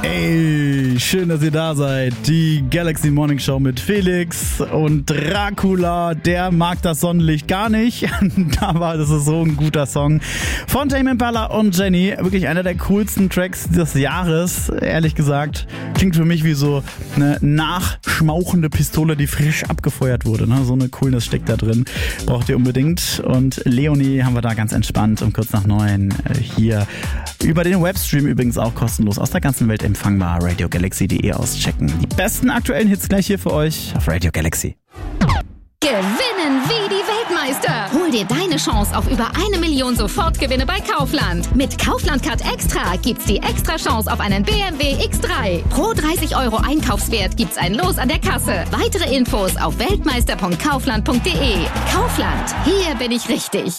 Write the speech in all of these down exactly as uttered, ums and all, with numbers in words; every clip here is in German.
Ey, schön, dass ihr da seid. Die Galaxy Morning Show mit Felix und Dracula, der mag das Sonnenlicht gar nicht. Aber das ist so ein guter Song von Tame Impala und Jenny. Wirklich einer der coolsten Tracks des Jahres, ehrlich gesagt. Klingt für mich wie so eine nachschmauchende Pistole, die frisch abgefeuert wurde. Ne? So eine Coolness steckt da drin. Braucht ihr unbedingt. Und Leonie haben wir da ganz entspannt um kurz nach neun hier über den Webstream übrigens auch kostenlos aus der ganzen Welt empfangbar. radio galaxy punkt de auschecken. Die besten aktuellen Hits gleich hier für euch auf Radio Galaxy. Gewinnen wie die Weltmeister. Hol dir deine Chance auf über eine Million Sofortgewinne bei Kaufland. Mit Kaufland Card Extra gibt's die extra Chance auf einen B M W X drei. Pro dreißig Euro Einkaufswert gibt's ein Los an der Kasse. Weitere Infos auf weltmeister punkt kaufland punkt de. Kaufland, hier bin ich richtig.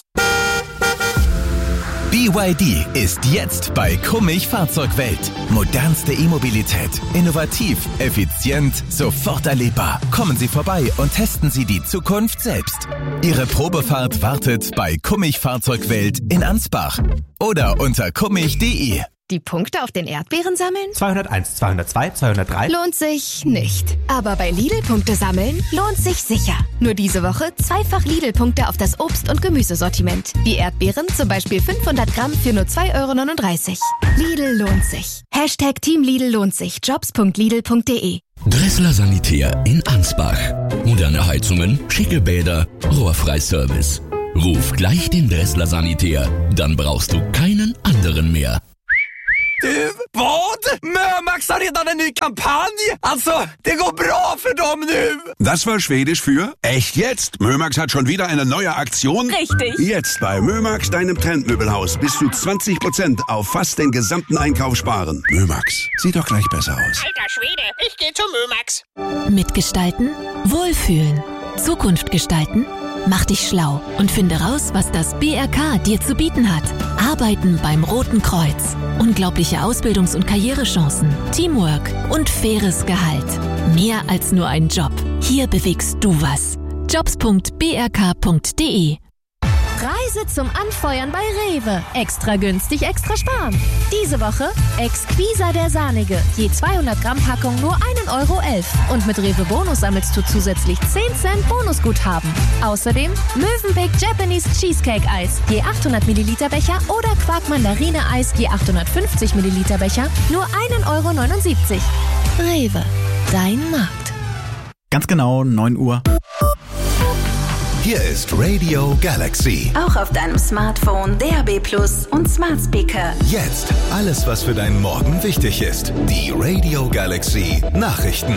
B Y D ist jetzt bei Kummich Fahrzeugwelt. Modernste E-Mobilität. Innovativ, effizient, sofort erlebbar. Kommen Sie vorbei und testen Sie die Zukunft selbst. Ihre Probefahrt wartet bei Kummich Fahrzeugwelt in Ansbach oder unter kummich punkt de. Die Punkte auf den Erdbeeren sammeln? zweihunderteins, zweihundertzwei, zweihundertdrei. Lohnt sich nicht. Aber bei Lidl-Punkte sammeln lohnt sich sicher. Nur diese Woche zweifach Lidl-Punkte auf das Obst- und Gemüsesortiment. Die Erdbeeren zum Beispiel fünfhundert Gramm für nur zwei Euro neununddreißig. Lidl lohnt sich. Hashtag Team Lidl lohnt sich. jobs punkt lidl punkt de. Dressler Sanitär in Ansbach. Moderne Heizungen, schicke Bäder, Rohrfreiservice. Ruf gleich den Dressler Sanitär, dann brauchst du keinen anderen mehr. Du, vad? Mömax har redan en ny kampanj. Alltså, det går bra för dem nu. Das war Schwedisch für echt jetzt. Mömax hat schon wieder eine neue Aktion. Richtig. Jetzt bei Mömax, deinem Trendmöbelhaus, bis zu zwanzig Prozent auf fast den gesamten Einkauf sparen. Mömax, sieht doch gleich besser aus. Alter Schwede, ich geh zu Mömax. Mitgestalten, wohlfühlen, Zukunft gestalten. Mach dich schlau und finde raus, was das B R K dir zu bieten hat. Arbeiten beim Roten Kreuz. Unglaubliche Ausbildungs- und Karrierechancen, Teamwork und faires Gehalt. Mehr als nur ein Job. Hier bewegst du was. jobs punkt b r k punkt de. Reise zum Anfeuern bei Rewe. Extra günstig, extra sparen. Diese Woche Exquisa der Sahnige. Je zweihundert Gramm Packung nur ein Euro elf. Und mit Rewe Bonus sammelst du zusätzlich zehn Cent Bonusguthaben. Außerdem Mövenpick Japanese Cheesecake Eis. Je achthundert Milliliter Becher oder Quark Mandarine Eis je achthundertfünfzig Milliliter Becher nur ein Euro neunundsiebzig. Rewe, dein Markt. Ganz genau, neun Uhr. Hier ist Radio Galaxy. Auch auf deinem Smartphone, D A B Plus und Smart Speaker. Jetzt alles, was für deinen Morgen wichtig ist. Die Radio Galaxy Nachrichten.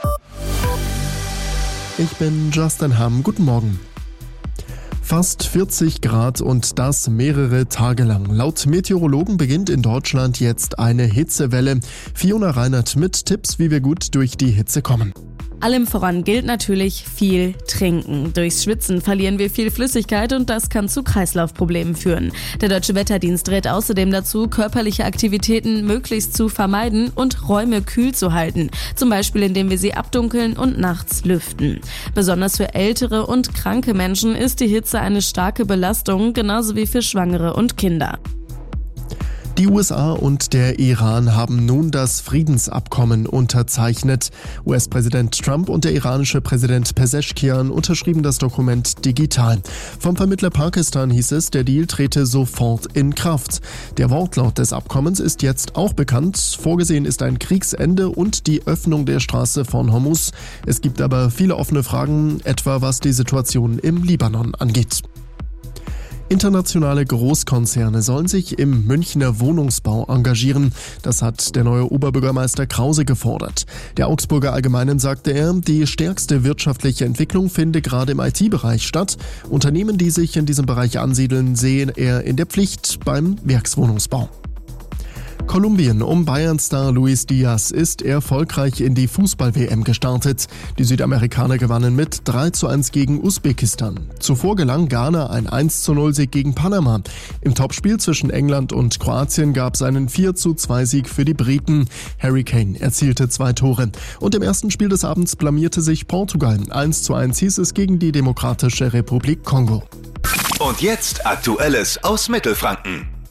Ich bin Justin Hamm. Guten Morgen. Fast vierzig Grad und das mehrere Tage lang. Laut Meteorologen beginnt in Deutschland jetzt eine Hitzewelle. Fiona Reinert mit Tipps, wie wir gut durch die Hitze kommen. Allem voran gilt natürlich viel trinken. Durchs Schwitzen verlieren wir viel Flüssigkeit und das kann zu Kreislaufproblemen führen. Der Deutsche Wetterdienst rät außerdem dazu, körperliche Aktivitäten möglichst zu vermeiden und Räume kühl zu halten. Zum Beispiel, indem wir sie abdunkeln und nachts lüften. Besonders für ältere und kranke Menschen ist die Hitze eine starke Belastung, genauso wie für Schwangere und Kinder. Die U S A und der Iran haben nun das Friedensabkommen unterzeichnet. U S-Präsident Trump und der iranische Präsident Pezeshkian unterschrieben das Dokument digital. Vom Vermittler Pakistan hieß es, der Deal trete sofort in Kraft. Der Wortlaut des Abkommens ist jetzt auch bekannt. Vorgesehen ist ein Kriegsende und die Öffnung der Straße von Hormuz. Es gibt aber viele offene Fragen, etwa was die Situation im Libanon angeht. Internationale Großkonzerne sollen sich im Münchner Wohnungsbau engagieren. Das hat der neue Oberbürgermeister Krause gefordert. Der Augsburger Allgemeinen sagte er, die stärkste wirtschaftliche Entwicklung finde gerade im I T-Bereich statt. Unternehmen, die sich in diesem Bereich ansiedeln, sehen er in der Pflicht beim Werkswohnungsbau. Kolumbien um Bayern-Star Luis Diaz ist erfolgreich in die Fußball-W M gestartet. Die Südamerikaner gewannen mit drei zu eins gegen Usbekistan. Zuvor gelang Ghana ein eins zu null Sieg gegen Panama. Im Topspiel zwischen England und Kroatien gab es einen vier zu zwei Sieg für die Briten. Harry Kane erzielte zwei Tore. Und im ersten Spiel des Abends blamierte sich Portugal. eins zu eins hieß es gegen die Demokratische Republik Kongo. Und jetzt Aktuelles aus Mittelfranken.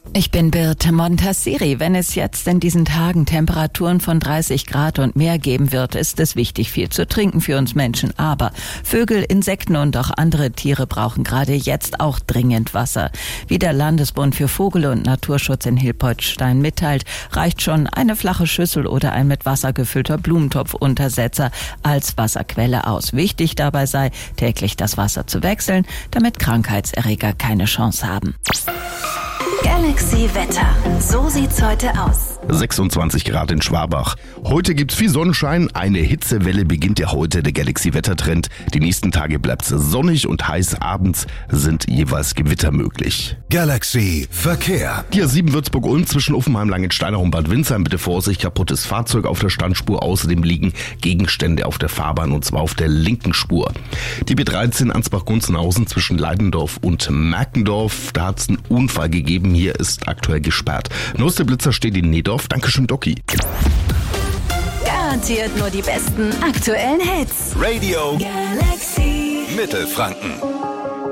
Ich bin Birte Montassiri. Wenn es jetzt in diesen Tagen Temperaturen von dreißig Grad und mehr geben wird, ist es wichtig, viel zu trinken für uns Menschen. Aber Vögel, Insekten und auch andere Tiere brauchen gerade jetzt auch dringend Wasser. Wie der Landesbund für Vogel- und Naturschutz in Hilpoltstein mitteilt, reicht schon eine flache Schüssel oder ein mit Wasser gefüllter Blumentopfuntersetzer als Wasserquelle aus. Wichtig dabei sei, täglich das Wasser zu wechseln, damit Krankheitserreger keine Chance haben. Galaxy Wetter. So sieht's heute aus. sechsundzwanzig Grad in Schwabach. Heute gibt's viel Sonnenschein. Eine Hitzewelle beginnt ja heute, der Galaxy-Wettertrend. Die nächsten Tage bleibt's sonnig und heiß. Abends sind jeweils Gewitter möglich. Galaxy Verkehr. Die A sieben Würzburg-Ulm zwischen Uffenheim, Langensteiner und Bad Windsheim. Bitte Vorsicht, kaputtes Fahrzeug auf der Standspur. Außerdem liegen Gegenstände auf der Fahrbahn und zwar auf der linken Spur. Die B dreizehn Ansbach-Gunzenhausen zwischen Leidendorf und Merkendorf. Da hat's einen Unfall gegeben. Hier ist aktuell gesperrt. Neueste Blitzer steht in Niedorf. Dankeschön, Doki. Garantiert nur die besten aktuellen Hits. Radio Galaxy Mittelfranken.